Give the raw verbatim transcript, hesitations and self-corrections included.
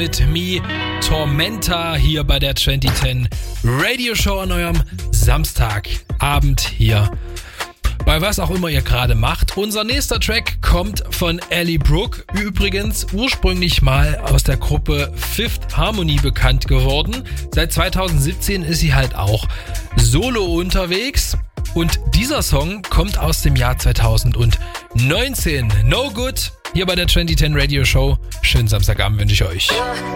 mit Me Tormenta hier bei der zwanzig zehn Radio Show an eurem Samstagabend hier. Bei was auch immer ihr gerade macht. Unser nächster Track kommt von Ellie Brooke. Übrigens ursprünglich mal aus der Gruppe Fifth Harmony bekannt geworden. Seit zwanzig siebzehn ist sie halt auch solo unterwegs. Und dieser Song kommt aus dem Jahr zwanzig neunzehn. No Good hier bei der zwanzig zehn Radio Show. Schönen Samstagabend wünsche ich euch.